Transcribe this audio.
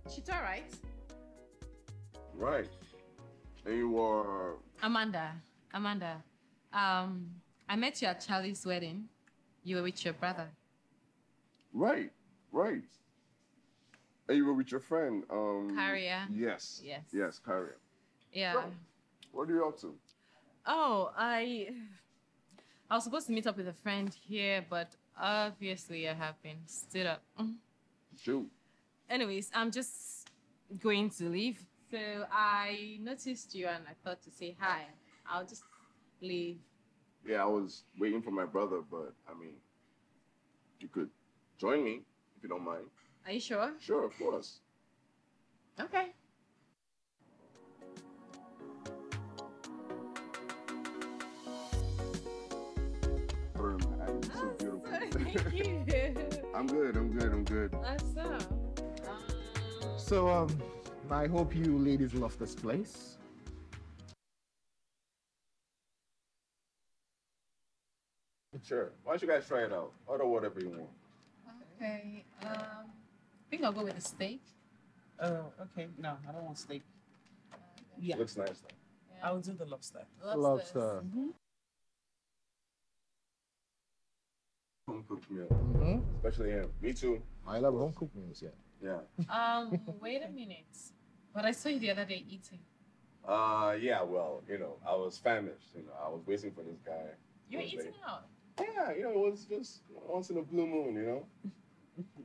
She's all right. Right. And you were... Amanda. I met you at Charlie's wedding. You were with your brother. Right. And you were with your friend, Carrier. Yes. Yes, Carrier. Yeah. So, what are you up to? Oh, I was supposed to meet up with a friend here, but obviously I have been stood up. Shoot. Anyways, I'm just going to leave. So I noticed you and I thought to say hi. I'll just leave. Yeah, I was waiting for my brother, but I mean, you could join me if you don't mind. Are you sure? Sure, of course. Okay. So beautiful. Thank you. I'm good. Awesome. So, I hope you ladies love this place. Sure. Why don't you guys try it out? Order whatever you want. Okay. I think I'll go with the steak. Oh, okay. No, I don't want steak. Yeah, Looks nice though. I'll do the lobster. Lobster. Home cooked meal. Mm-hmm. Especially him. Me too. I love home cooked meals, yeah. Yeah. Wait a minute. But I saw you the other day eating. Yeah, well, I was famished. I was waiting for this guy. You were He was eating late. out. Yeah, it was just once in a blue moon,